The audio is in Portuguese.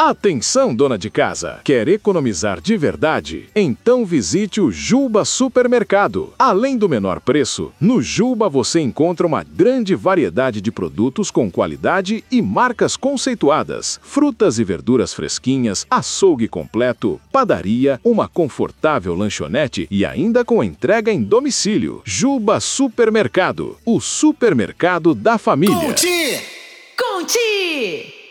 Atenção, dona de casa! Quer economizar de verdade? Então visite o Juba Supermercado. Além do menor preço, no Juba você encontra uma grande variedade de produtos com qualidade e marcas conceituadas. Frutas e verduras fresquinhas, açougue completo, padaria, uma confortável lanchonete e ainda com entrega em domicílio. Juba Supermercado, o supermercado da família. Conte!